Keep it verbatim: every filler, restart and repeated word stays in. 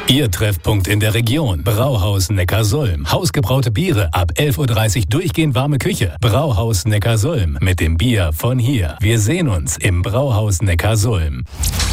Ihr Treffpunkt in der Region. Brauhaus Neckarsulm. Hausgebraute Biere ab elf Uhr dreißig durchgehend warme Küche. Brauhaus Neckarsulm mit dem Bier von hier. Wir sehen uns im Brauhaus Neckarsulm.